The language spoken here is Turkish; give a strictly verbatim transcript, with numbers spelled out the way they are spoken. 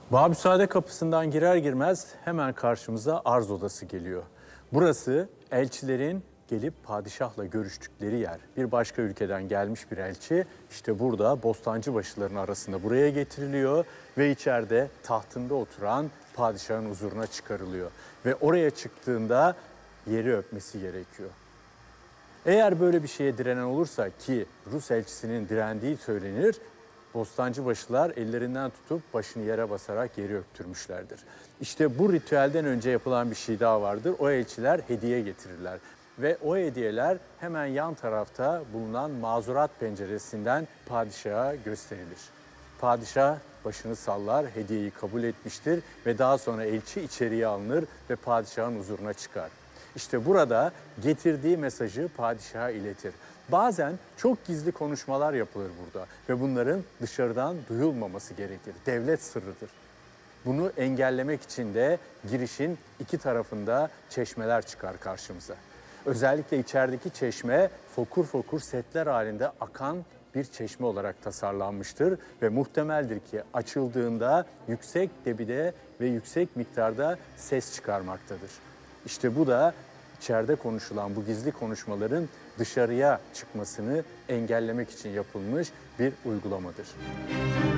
Babüsade kapısından girer girmez hemen karşımıza arz odası geliyor. Burası elçilerin gelip padişahla görüştükleri yer. Bir başka ülkeden gelmiş bir elçi işte burada Bostancıbaşıların arasında buraya getiriliyor ve içeride tahtında oturan padişahın huzuruna çıkarılıyor. Ve oraya çıktığında yeri öpmesi gerekiyor. Eğer böyle bir şeye direnen olursa ki Rus elçisinin direndiği söylenir, Bostancıbaşılar ellerinden tutup başını yere basarak yeri öptürmüşlerdir. İşte bu ritüelden önce yapılan bir şey daha vardır. O elçiler hediye getirirler. Ve o hediyeler hemen yan tarafta bulunan mazurat penceresinden padişaha gösterilir. Padişah başını sallar, hediyeyi kabul etmiştir ve daha sonra elçi içeriye alınır ve padişahın huzuruna çıkar. İşte burada getirdiği mesajı padişaha iletir. Bazen çok gizli konuşmalar yapılır burada ve bunların dışarıdan duyulmaması gerekir. Devlet sırrıdır. Bunu engellemek için de girişin iki tarafında çeşmeler çıkar karşımıza. Özellikle içerideki çeşme fokur fokur setler halinde akan bir çeşme olarak tasarlanmıştır ve muhtemeldir ki açıldığında yüksek debide ve yüksek miktarda ses çıkarmaktadır. İşte bu da içeride konuşulan bu gizli konuşmaların dışarıya çıkmasını engellemek için yapılmış bir uygulamadır.